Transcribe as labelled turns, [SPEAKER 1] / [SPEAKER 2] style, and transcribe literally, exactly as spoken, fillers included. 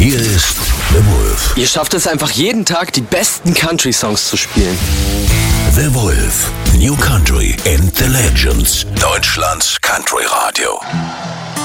[SPEAKER 1] Hier ist The Wolf.
[SPEAKER 2] Ihr schafft es einfach jeden Tag, die besten Country-Songs zu spielen.
[SPEAKER 1] The Wolf. New Country and the Legends. Deutschlands Country Radio.